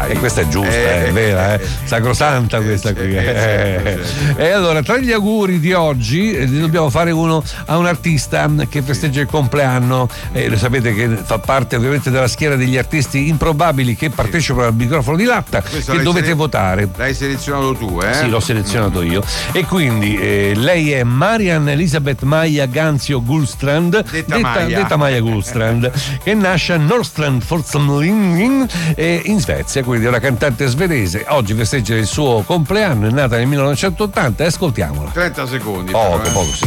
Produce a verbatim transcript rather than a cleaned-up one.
dai. E questa è giusta, eh, è vera, eh. Sacrosanta questa qui. Eh. E allora, tra gli auguri di oggi eh, dobbiamo fare uno a un artista che festeggia il compleanno. Eh, lo sapete che fa parte ovviamente della schiera degli artisti improbabili che partecipano al microfono di latta, questo che dovete sele- votare. L'hai selezionato tu, eh? Sì, l'ho selezionato io. E quindi eh, lei è Marian Elisabeth Maja Ganzio Gullstrand, detta, detta Maja, detta Maja Gullstrand, che nasce a Norrstrand Forsumling eh, in Svezia, quindi è una cantante svedese. Oggi festeggia il suo compleanno, è nata nel millenovecentottanta e ascoltiamola. trenta secondi. Poco, però, eh. poco, sì.